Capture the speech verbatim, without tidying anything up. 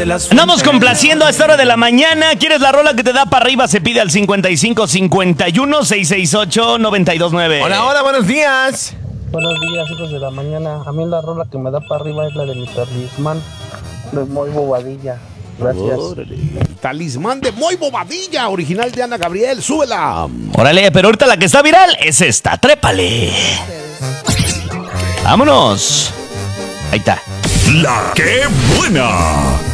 Andamos complaciendo a esta hora de la mañana. ¿Quieres la rola que te da para arriba? Se pide al cincuenta y cinco cincuenta y uno seiscientos sesenta y ocho noventa y dos nueve. Hola, hola, buenos días. Buenos días, hijos de la mañana. A mí la rola que me da para arriba es la de mi talismán de Moy Bobadilla. Gracias. Órale. Talismán de Moy Bobadilla, original de Ana Gabriel. Súbela. Órale, pero ahorita la que está viral es esta. Trépale. Vámonos. Ahí está. La que buena.